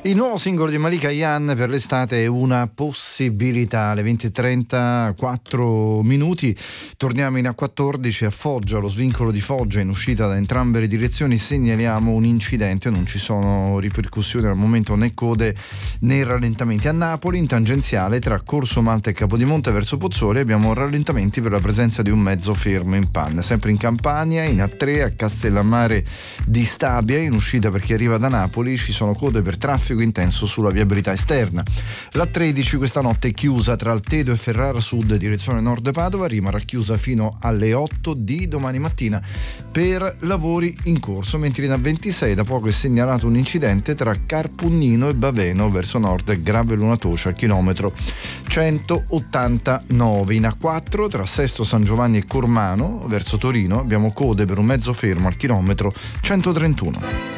Il nuovo singolo di Malika Ayane per l'estate è una possibilità. Alle 20:34 minuti torniamo in A14 a Foggia, lo svincolo di Foggia in uscita da entrambe le direzioni. Segnaliamo un incidente, non ci sono ripercussioni al momento né code né rallentamenti. A Napoli in tangenziale tra Corso Malta e Capodimonte verso Pozzuoli abbiamo rallentamenti per la presenza di un mezzo fermo in panne. Sempre in Campania, in A3 a Castellammare di Stabia in uscita per chi arriva da Napoli ci sono code per traffico intenso sulla viabilità esterna. La 13 questa notte è chiusa tra Altedo e Ferrara Sud direzione nord Padova, rimarrà chiusa fino alle 8 di domani mattina per lavori in corso, mentre in A26 da poco è segnalato un incidente tra Carpunnino e Baveno verso nord Grave Lunatocia chilometro 189. In A4 tra Sesto San Giovanni e Cormano verso Torino abbiamo code per un mezzo fermo al chilometro 131.